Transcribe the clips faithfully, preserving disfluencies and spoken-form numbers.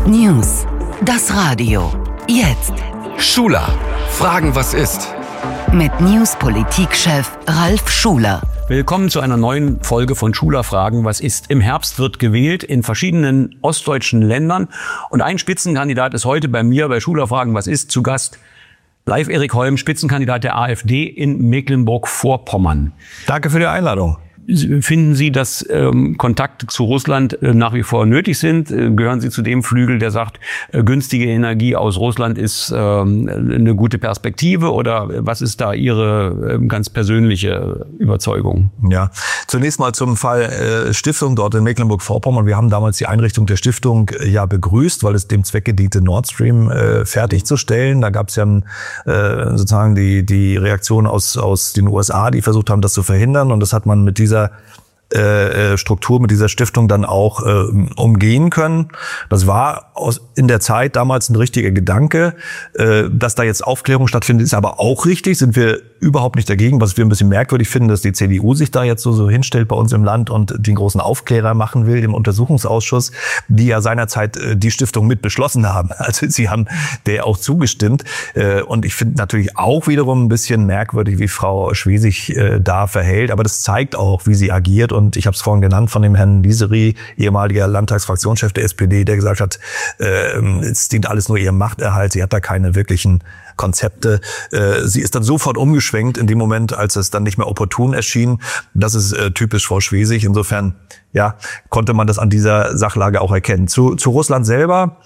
News. Das Radio. Jetzt. Schuler. Fragen, was ist? Mit News-Politikchef Ralf Schuler. Willkommen zu einer neuen Folge von Schuler Fragen, was ist? Im Herbst wird gewählt in verschiedenen ostdeutschen Ländern. Und ein Spitzenkandidat ist heute bei mir bei Schuler Fragen, was ist? Zu Gast live Erik Holm, Spitzenkandidat der AfD in Mecklenburg-Vorpommern. Danke für die Einladung. Finden Sie, dass ähm, Kontakte zu Russland äh, nach wie vor nötig sind? Äh, gehören Sie zu dem Flügel, der sagt, äh, günstige Energie aus Russland ist ähm, eine gute Perspektive? Oder was ist da Ihre äh, ganz persönliche Überzeugung? Ja, zunächst mal zum Fall äh, Stiftung dort in Mecklenburg-Vorpommern. Wir haben damals die Einrichtung der Stiftung äh, ja begrüßt, weil es dem Zwecke diente, Nord Stream äh, fertigzustellen. Da gab es ja äh, sozusagen die die Reaktion aus aus den U S A, die versucht haben, das zu verhindern. Und das hat man mit dieser Äh, Struktur, mit dieser Stiftung dann auch äh, umgehen können. Das war aus, in der Zeit damals ein richtiger Gedanke. Äh, dass da jetzt Aufklärung stattfindet, ist aber auch richtig, sind wir überhaupt nicht dagegen. Was wir ein bisschen merkwürdig finden, dass die C D U sich da jetzt so, so hinstellt bei uns im Land und den großen Aufklärer machen will, im Untersuchungsausschuss, die ja seinerzeit äh, die Stiftung mit beschlossen haben. Also sie haben der auch zugestimmt. Äh, und ich finde natürlich auch wiederum ein bisschen merkwürdig, wie Frau Schwesig äh, da verhält. Aber das zeigt auch, wie sie agiert. Und ich habe es vorhin genannt von dem Herrn Lisery, ehemaliger Landtagsfraktionschef der S P D, der gesagt hat, äh, es dient alles nur ihrem Machterhalt. Sie hat da keine wirklichen Konzepte. Äh, sie ist dann sofort umgeschwenkt in dem Moment, als es dann nicht mehr opportun erschien. Das ist äh, typisch Frau Schwesig. Insofern, ja, konnte man das an dieser Sachlage auch erkennen. Zu, zu Russland selber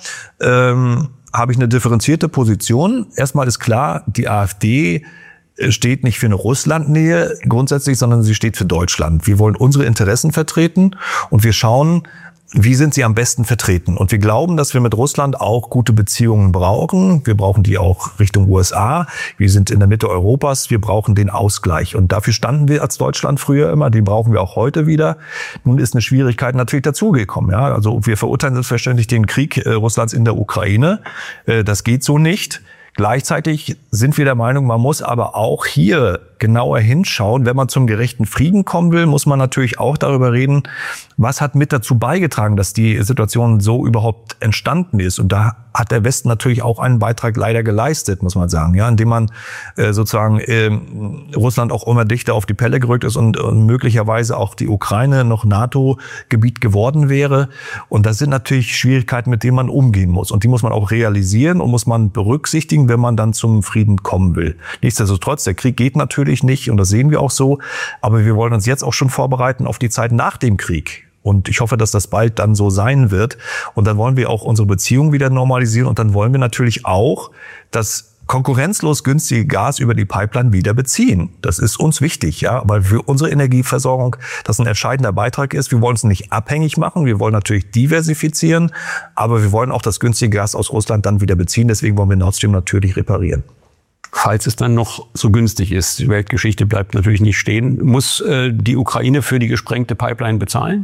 ähm, habe ich eine differenzierte Position. Erstmal ist klar, die AfD steht nicht für eine Russlandnähe grundsätzlich, sondern sie steht für Deutschland. Wir wollen unsere Interessen vertreten und wir schauen, wie sind sie am besten vertreten. Und wir glauben, dass wir mit Russland auch gute Beziehungen brauchen. Wir brauchen die auch Richtung U S A. Wir sind in der Mitte Europas. Wir brauchen den Ausgleich. Und dafür standen wir als Deutschland früher immer. Den brauchen wir auch heute wieder. Nun ist eine Schwierigkeit natürlich dazugekommen. Ja, also wir verurteilen selbstverständlich den Krieg äh, Russlands in der Ukraine. Äh, das geht so nicht. Gleichzeitig sind wir der Meinung, man muss aber auch hier genauer hinschauen. Wenn man zum gerechten Frieden kommen will, muss man natürlich auch darüber reden, was hat mit dazu beigetragen, dass die Situation so überhaupt entstanden ist. Und da hat der Westen natürlich auch einen Beitrag leider geleistet, muss man sagen, ja, indem man äh, sozusagen äh, Russland auch immer dichter auf die Pelle gerückt ist und, und möglicherweise auch die Ukraine noch NATO-Gebiet geworden wäre. Und das sind natürlich Schwierigkeiten, mit denen man umgehen muss. Und die muss man auch realisieren und muss man berücksichtigen, wenn man dann zum Frieden kommen will. Nichtsdestotrotz, der Krieg geht natürlich nicht und das sehen wir auch so. Aber wir wollen uns jetzt auch schon vorbereiten auf die Zeit nach dem Krieg. Und ich hoffe, dass das bald dann so sein wird. Und dann wollen wir auch unsere Beziehungen wieder normalisieren. Und dann wollen wir natürlich auch das konkurrenzlos günstige Gas über die Pipeline wieder beziehen. Das ist uns wichtig, ja, weil für unsere Energieversorgung das ein entscheidender Beitrag ist. Wir wollen es nicht abhängig machen. Wir wollen natürlich diversifizieren. Aber wir wollen auch das günstige Gas aus Russland dann wieder beziehen. Deswegen wollen wir Nord Stream natürlich reparieren. Falls es dann noch so günstig ist, die Weltgeschichte bleibt natürlich nicht stehen, muss äh, die Ukraine für die gesprengte Pipeline bezahlen?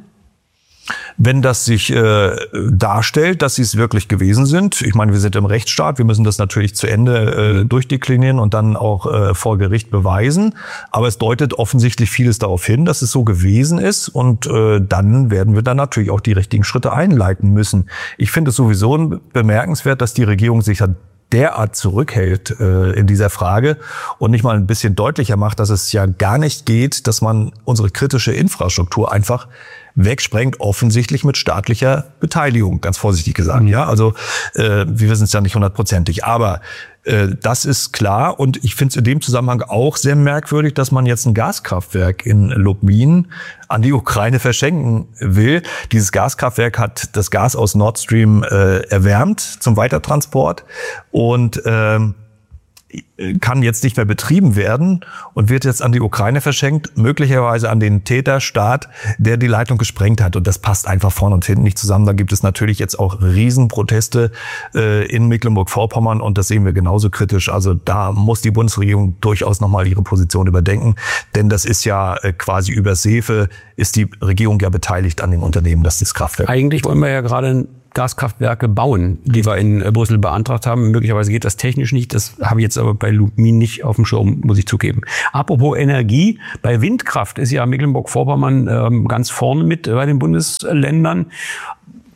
Wenn das sich äh, darstellt, dass sie es wirklich gewesen sind, ich meine, wir sind im Rechtsstaat, wir müssen das natürlich zu Ende äh, durchdeklinieren und dann auch äh, vor Gericht beweisen. Aber es deutet offensichtlich vieles darauf hin, dass es so gewesen ist. Und äh, dann werden wir dann natürlich auch die richtigen Schritte einleiten müssen. Ich finde es sowieso bemerkenswert, dass die Regierung sich hat derart zurückhält äh, in dieser Frage und nicht mal ein bisschen deutlicher macht, dass es ja gar nicht geht, dass man unsere kritische Infrastruktur einfach wegsprengt, offensichtlich mit staatlicher Beteiligung, ganz vorsichtig gesagt. Mhm. Ja, also äh, wir wissen es ja nicht hundertprozentig, aber äh, das ist klar. Und ich finde es in dem Zusammenhang auch sehr merkwürdig, dass man jetzt ein Gaskraftwerk in Lubmin an die Ukraine verschenken will. Dieses Gaskraftwerk hat das Gas aus Nord Stream äh, erwärmt zum Weitertransport und ähm, kann jetzt nicht mehr betrieben werden und wird jetzt an die Ukraine verschenkt, möglicherweise an den Täterstaat, der die Leitung gesprengt hat. Und das passt einfach vorne und hinten nicht zusammen. Da gibt es natürlich jetzt auch Riesenproteste äh, in Mecklenburg-Vorpommern und das sehen wir genauso kritisch. Also da muss die Bundesregierung durchaus nochmal ihre Position überdenken, denn das ist ja äh, quasi über Seefe ist die Regierung ja beteiligt an dem Unternehmen, das ist das Kraftwerk. Eigentlich wollen wir ja gerade Gaskraftwerke bauen, die wir in Brüssel beantragt haben. Möglicherweise geht das technisch nicht. Das habe ich jetzt aber bei Lubmin nicht auf dem Schirm, muss ich zugeben. Apropos Energie, bei Windkraft ist ja Mecklenburg-Vorpommern ähm, ganz vorne mit bei den Bundesländern.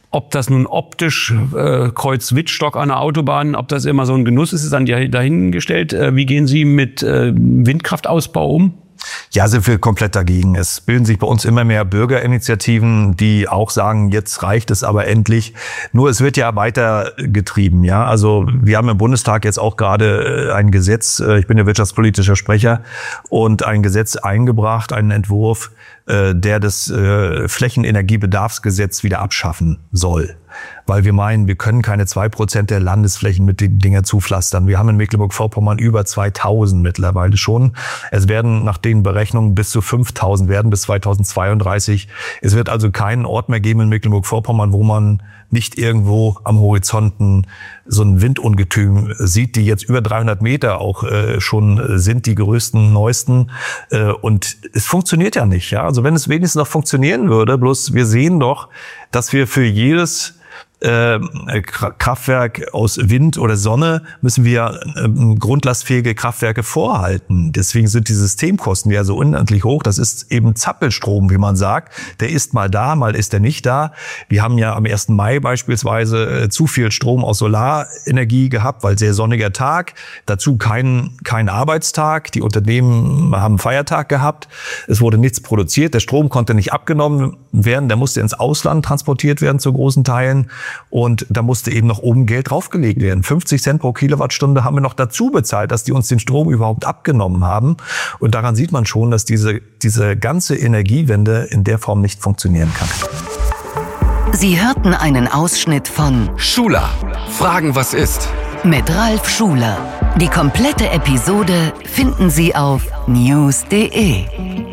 Ob das nun optisch äh, Kreuz-Wittstock an der Autobahn, ob das immer so ein Genuss ist, ist dann dahingestellt. Äh, wie gehen Sie mit äh, Windkraftausbau um? Ja, sind wir komplett dagegen. Es bilden sich bei uns immer mehr Bürgerinitiativen, die auch sagen, jetzt reicht es aber endlich. Nur es wird ja weitergetrieben, ja. Also wir haben im Bundestag jetzt auch gerade ein Gesetz, ich bin ja wirtschaftspolitischer Sprecher, und ein Gesetz eingebracht, einen Entwurf, der das Flächenenergiebedarfsgesetz wieder abschaffen soll. Weil wir meinen, wir können keine zwei Prozent der Landesflächen mit den Dingen zupflastern. Wir haben in Mecklenburg-Vorpommern über zweitausend mittlerweile schon. Es werden nach den Berechnungen bis zu fünftausend werden bis zweitausendzweiunddreißig. Es wird also keinen Ort mehr geben in Mecklenburg-Vorpommern, wo man nicht irgendwo am Horizonten so ein Windungetüm sieht, die jetzt über dreihundert Meter auch äh, schon sind, die größten, neuesten. Äh, und es funktioniert ja nicht. Ja? Also wenn es wenigstens noch funktionieren würde, bloß wir sehen doch, dass wir für jedes Äh, Kraftwerk aus Wind oder Sonne müssen wir äh, grundlastfähige Kraftwerke vorhalten. Deswegen sind die Systemkosten ja so unendlich hoch. Das ist eben Zappelstrom, wie man sagt. Der ist mal da, mal ist er nicht da. Wir haben ja am ersten Mai beispielsweise äh, zu viel Strom aus Solarenergie gehabt, weil sehr sonniger Tag. Dazu kein, kein Arbeitstag. Die Unternehmen haben Feiertag gehabt. Es wurde nichts produziert. Der Strom konnte nicht abgenommen werden. Der musste ins Ausland transportiert werden zu großen Teilen. Und da musste eben noch oben Geld draufgelegt werden. fünfzig Cent pro Kilowattstunde haben wir noch dazu bezahlt, dass die uns den Strom überhaupt abgenommen haben. Und daran sieht man schon, dass diese, diese ganze Energiewende in der Form nicht funktionieren kann. Sie hörten einen Ausschnitt von Schuler, Fragen, was ist? Mit Ralf Schuler. Die komplette Episode finden Sie auf news punkt de.